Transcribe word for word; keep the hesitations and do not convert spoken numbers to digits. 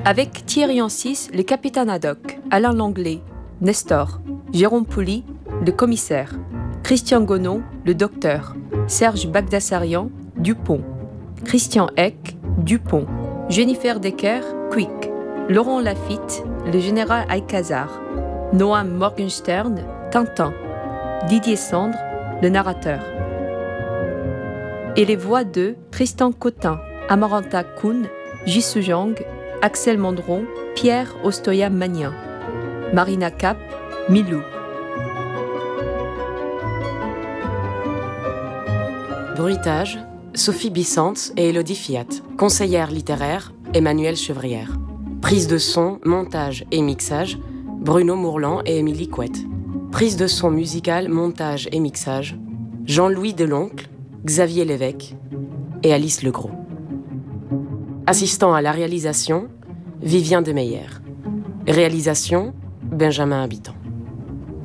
Avec Thierry Ancis, le capitaine Haddock, Alain Langlais, Nestor, Jérôme Pouli, le commissaire, Christian Gonod, le docteur, Serge Bagdasarian, Dupont, Christian Eck, Dupont, Jennifer Decker, Quick, Laurent Lafitte, le général Alcazar, Noam Morgenstern, Tintin, Didier Sandre, le narrateur. Et les voix de Tristan Cotin, Amaranta Kuhn, Jisoo Jang, Axel Mandron, Pierre Ostoya-Magnin, Marina Cap, Milou. Bruitage, Sophie Bissantz et Élodie Fiat. Conseillère littéraire, Emmanuelle Chevrière. Prise de son, montage et mixage, Bruno Mourlan et Émilie Couette. Prise de son musicale, montage et mixage, Jean-Louis Deloncle, Xavier Lévesque et Alice Legros. Assistant à la réalisation, Vivien Demeyer. Réalisation, Benjamin Habitant.